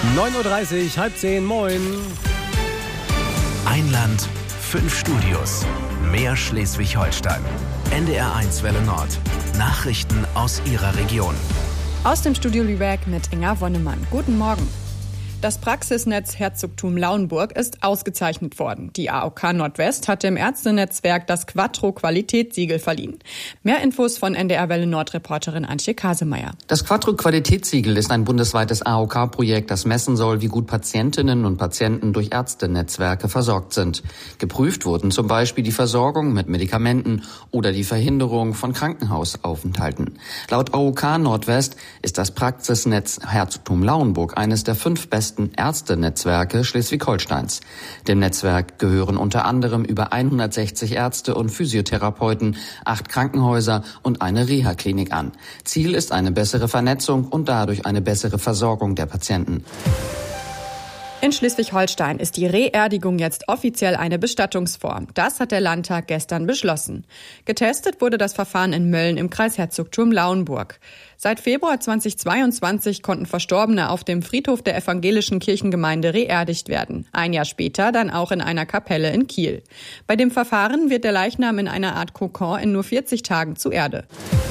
9.30 Uhr, halb 10, moin. Ein Land, 5 Studios. Mehr Schleswig-Holstein. NDR1 Welle Nord. Nachrichten aus Ihrer Region. Aus dem Studio Lübeck mit Inga Wonnemann. Guten Morgen. Das Praxisnetz Herzogtum Lauenburg ist ausgezeichnet worden. Die AOK Nordwest hat dem Ärztenetzwerk das Quattro-Qualitätssiegel verliehen. Mehr Infos von NDR Welle Nord-Reporterin Antje Kasemeyer. Das Quattro-Qualitätssiegel ist ein bundesweites AOK-Projekt, das messen soll, wie gut Patientinnen und Patienten durch Ärztenetzwerke versorgt sind. Geprüft wurden zum Beispiel die Versorgung mit Medikamenten oder die Verhinderung von Krankenhausaufenthalten. Laut AOK Nordwest ist das Praxisnetz Herzogtum Lauenburg eines der 5 besten Ärztenetzwerke Schleswig-Holsteins. Dem Netzwerk gehören unter anderem über 160 Ärzte und Physiotherapeuten, 8 Krankenhäuser und eine Reha-Klinik an. Ziel ist eine bessere Vernetzung und dadurch eine bessere Versorgung der Patienten. In Schleswig-Holstein ist die Reerdigung jetzt offiziell eine Bestattungsform. Das hat der Landtag gestern beschlossen. Getestet wurde das Verfahren in Mölln im Kreis Herzogtum Lauenburg. Seit Februar 2022 konnten Verstorbene auf dem Friedhof der evangelischen Kirchengemeinde reerdigt werden. Ein Jahr später dann auch in einer Kapelle in Kiel. Bei dem Verfahren wird der Leichnam in einer Art Kokon in nur 40 Tagen zu Erde.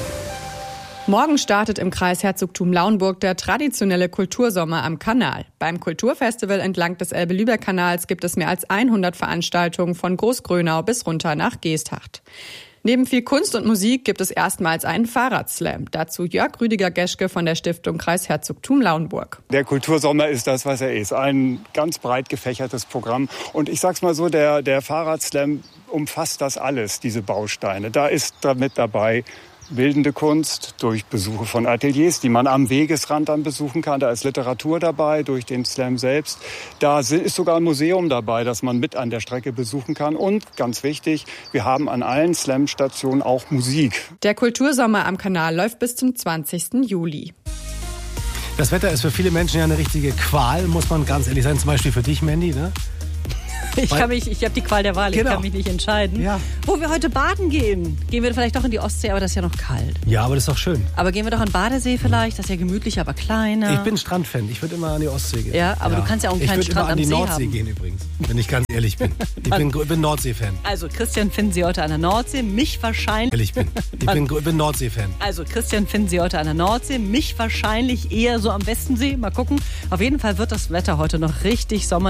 Morgen startet im Kreis Herzogtum Lauenburg der traditionelle Kultursommer am Kanal. Beim Kulturfestival entlang des Elbe-Lübeck-Kanals gibt es mehr als 100 Veranstaltungen von Großgrönau bis runter nach Geesthacht. Neben viel Kunst und Musik gibt es erstmals einen Fahrradslam. Dazu Jörg Rüdiger-Geschke von der Stiftung Kreis Herzogtum Lauenburg. Der Kultursommer ist das, was er ist. Ein ganz breit gefächertes Programm. Und ich sag's mal so, der Fahrradslam umfasst das alles, diese Bausteine. Da ist mit dabei bildende Kunst durch Besuche von Ateliers, die man am Wegesrand dann besuchen kann. Da ist Literatur dabei durch den Slam selbst. Da ist sogar ein Museum dabei, das man mit an der Strecke besuchen kann. Und ganz wichtig, wir haben an allen Slam-Stationen auch Musik. Der Kultursommer am Kanal läuft bis zum 20. Juli. Das Wetter ist für viele Menschen ja eine richtige Qual, muss man ganz ehrlich sein. Zum Beispiel für dich, Mandy, ne? Ich habe die Qual der Wahl, Genau. Ich kann mich nicht entscheiden. Ja. Wo wir heute baden gehen. Gehen wir vielleicht doch in die Ostsee, aber das ist ja noch kalt. Ja, aber das ist doch schön. Aber gehen wir doch an den Badesee vielleicht, das ist ja gemütlich, aber kleiner. Ich bin Strandfan, ich würde immer an die Ostsee gehen. Ja, aber du kannst ja auch einen kleinen Strand am See Ich würde immer an die Nordsee haben. gehen übrigens, wenn ich ganz ehrlich bin. Ich bin Nordsee-Fan. Also Christian finden Sie heute an der Nordsee, mich wahrscheinlich... Ich bin Nordsee-Fan. Also Christian finden Sie heute an der Nordsee, mich wahrscheinlich eher so am Westensee. Mal gucken. Auf jeden Fall wird das Wetter heute noch richtig sommerlich.